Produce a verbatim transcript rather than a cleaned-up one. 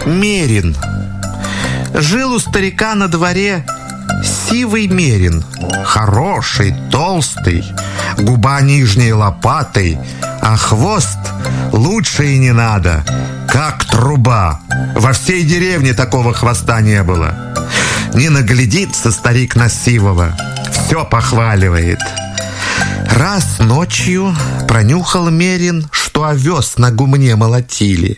Мерин. Жил у старика на дворе сивый мерин. Хороший, толстый, губа нижней лопатой, а хвост лучше и не надо, как труба. Во всей деревне такого хвоста не было. Не наглядится старик на сивого, все похваливает. Раз ночью пронюхал мерин, что овес на гумне молотили.